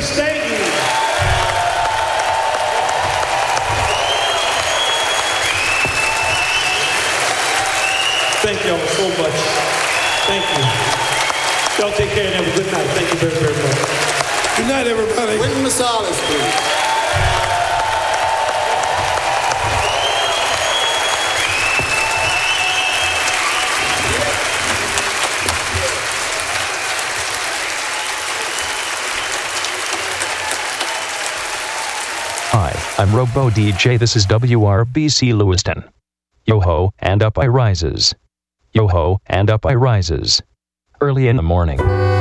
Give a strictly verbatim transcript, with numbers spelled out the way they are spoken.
Grace, thank you. Thank y'all so much. Thank you. Y'all take care and have a good night. Thank you very, very much. Good night, everybody. Wynton Marsalis, please. Hi, I'm Robo D J. This is W R B C Lewiston. Yo-ho, and up I rises. Yo-ho, and up I rises. Early in the morning.